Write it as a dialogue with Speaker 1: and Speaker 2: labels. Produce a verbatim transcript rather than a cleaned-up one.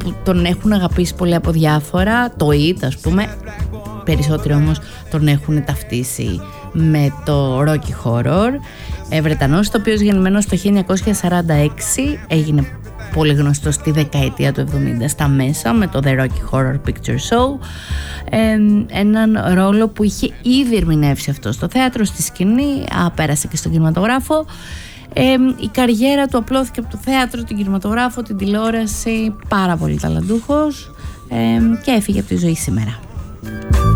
Speaker 1: που τον έχουν αγαπήσει πολύ από διάφορα, το It ας πούμε, περισσότεροι όμως τον έχουν ταυτίσει με το Rocky Horror. ε, Βρετανός, το οποίος γεννημένος το χίλια εννιακόσια σαράντα έξι, έγινε πολύ γνωστό στη δεκαετία του εβδομήντα στα μέσα με το The Rocky Horror Picture Show, ε, έναν ρόλο που είχε ήδη ερμηνεύσει αυτό στο θέατρο, στη σκηνή, α, πέρασε και στον κινηματογράφο. Ε, η καριέρα του απλώθηκε από το θέατρο, τον κινηματογράφο, την τηλεόραση, πάρα πολύ ταλαντούχος, ε, και έφυγε από τη ζωή σήμερα.